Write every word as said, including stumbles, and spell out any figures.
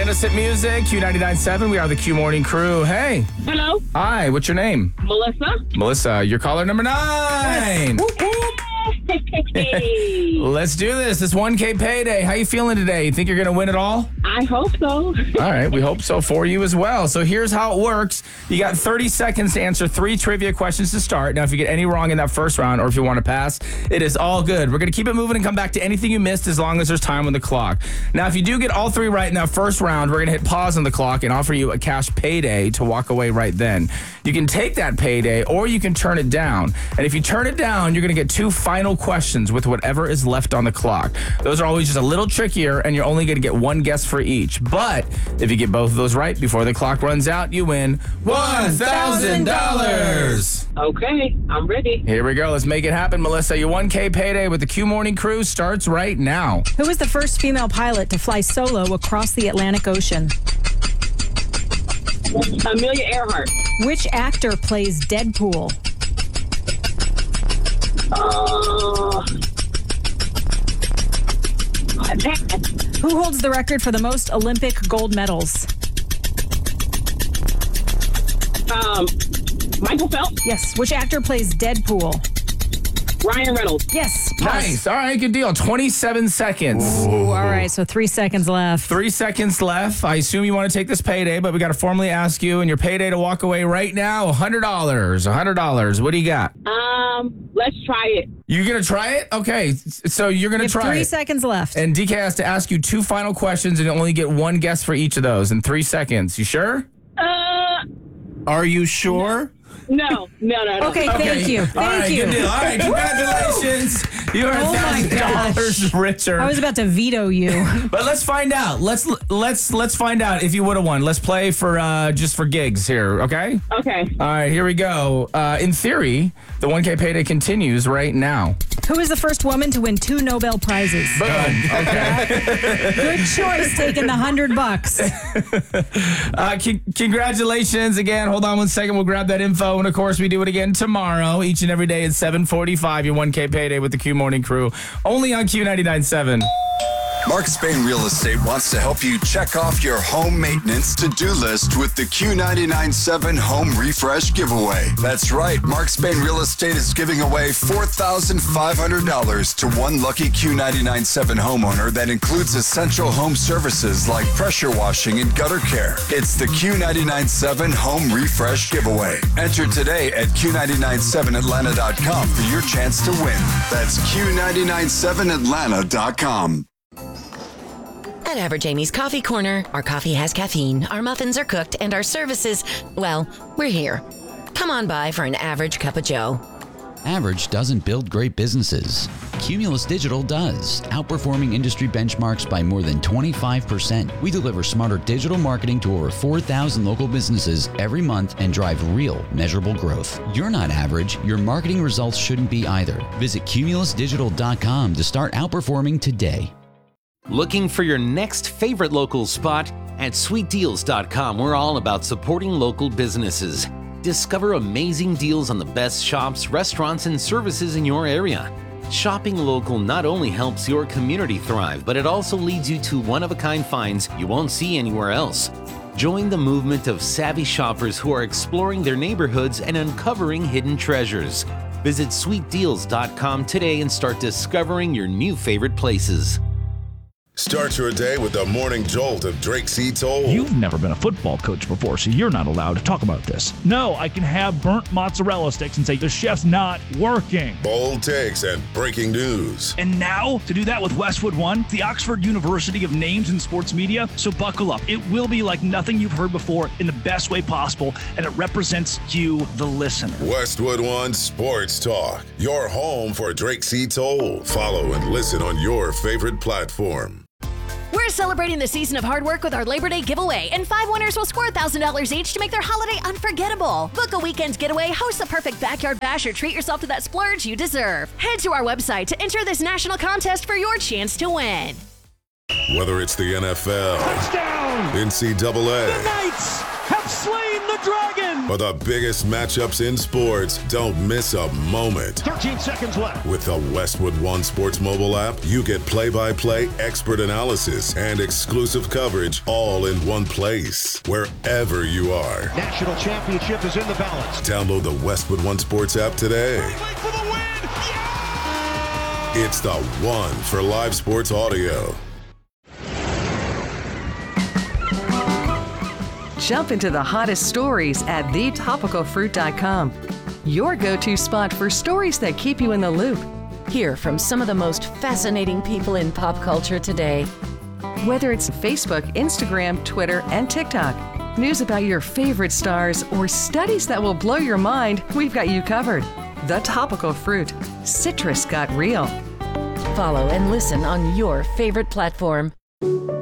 Innocent Music, Q ninety-nine point seven. We are the Q Morning Crew. Hey. Hello. Hi, what's your name? Melissa. Melissa, you're caller number nine. Whoop, whoop. Let's do this. It's one K payday. How you feeling today? You think you're going to win it all? I hope so. All right, we hope so for you as well. So here's how it works. You got thirty seconds to answer three trivia questions to start. Now, if you get any wrong in that first round or if you want to pass, it is all good. We're going to keep it moving and come back to anything you missed as long as there's time on the clock. Now, if you do get all three right in that first round, we're going to hit pause on the clock and offer you a cash payday to walk away right then. You can take that payday or you can turn it down. And if you turn it down, you're going to get two final questions with whatever is left on the clock. Those are always just a little trickier, and you're only going to get one guess for each. But if you get both of those right before the clock runs out, you win one thousand dollars. Okay, I'm ready. Here we go. Let's make it happen, Melissa. Your one K payday with the Q Morning Crew starts right now. Who was the first female pilot to fly solo across the Atlantic Ocean? Amelia Earhart. Which actor plays Deadpool? Uh, Who holds the record for the most Olympic gold medals? um, Michael Phelps. Yes. Which actor plays Deadpool? Ryan Reynolds. Yes. Nice. All right, good deal. twenty-seven seconds. Ooh, all right, so three seconds left. Three seconds left. I assume you want to take this payday, but we got to formally ask you, and your payday to walk away right now, one hundred dollars. one hundred dollars. What do you got? Um, let's try it. You're going to try it? Okay, so you're going You to have try three it. seconds left. And D K has to ask you two final questions, and you only get one guess for each of those in three seconds. You sure? Uh, Are you sure? no, no, no, no. Okay, thank you. Thank All right, you. good deal. All right, congratulations. You are Oh my one thousand dollars richer. I was about to veto you. But let's find out. Let's let's let's find out if you would have won. Let's play for uh, just for gigs here, okay? Okay. All right, here we go. Uh, in theory, the one K payday continues right now. Who is the first woman to win two Nobel Prizes? Boom. Okay. Good choice taking the hundred bucks. Uh, c- congratulations again. Hold on one second. We'll grab that info. And, of course, we do it again tomorrow, each and every day at seven forty-five, your one K payday with the Q Morning Crew, only on Q ninety-nine point seven. Marcus Payne Real Estate wants to help you check off your home maintenance to-do list with the Q ninety-nine point seven Home Refresh Giveaway. That's right, Marcus Payne Real Estate is giving away four thousand five hundred dollars to one lucky Q ninety-nine point seven homeowner that includes essential home services like pressure washing and gutter care. It's the Q ninety-nine point seven Home Refresh Giveaway. Enter today at Q ninety-nine seven Atlanta dot com for your chance to win. That's Q ninety-nine seven Atlanta dot com. At Average Amy's Coffee Corner, our coffee has caffeine, our muffins are cooked, and our services, well, we're here. Come on by for an average cup of joe. Average doesn't build great businesses. Cumulus Digital does, outperforming industry benchmarks by more than twenty-five percent. We deliver smarter digital marketing to over four thousand local businesses every month and drive real, measurable growth. You're not average. Your marketing results shouldn't be either. Visit cumulus digital dot com to start outperforming today. Looking for your next favorite local spot? At sweet deals dot com, we're all about supporting local businesses. Discover amazing deals on the best shops, restaurants, and services in your area. Shopping local not only helps your community thrive, but it also leads you to one-of-a-kind finds you won't see anywhere else. Join the movement of savvy shoppers who are exploring their neighborhoods and uncovering hidden treasures. Visit sweet deals dot com today and start discovering your new favorite places. Start your day with the morning jolt of Drake C. Toll. You've never been a football coach before, so you're not allowed to talk about this. No, I can have burnt mozzarella sticks and say the chef's not working. Bold takes and breaking news. And now, to do that with Westwood One, the Oxford University of names in sports media, so buckle up. It will be like nothing you've heard before in the best way possible, and it represents you, the listener. Westwood One Sports Talk, your home for Drake C. Toll. Follow and listen on your favorite platform. We're celebrating the season of hard work with our Labor Day giveaway, and five winners will score one thousand dollars each to make their holiday unforgettable. Book a weekend getaway, host a perfect backyard bash, or treat yourself to that splurge you deserve. Head to our website to enter this national contest for your chance to win. Whether it's the N F L, Touchdown! N C double A, The Knights have slain the Dragon! For the biggest matchups in sports, don't miss a moment. thirteen seconds left. With the Westwood One Sports mobile app, you get play-by-play expert analysis and exclusive coverage all in one place, wherever you are. National championship is in the balance. Download the Westwood One Sports app today. For the win! Yeah! It's the one for live sports audio. Jump into the hottest stories at the topical fruit dot com. Your go-to spot for stories that keep you in the loop. Hear from some of the most fascinating people in pop culture today. Whether it's Facebook, Instagram, Twitter, and TikTok, news about your favorite stars, or studies that will blow your mind, we've got you covered. The Topical Fruit. Citrus got real. Follow and listen on your favorite platform.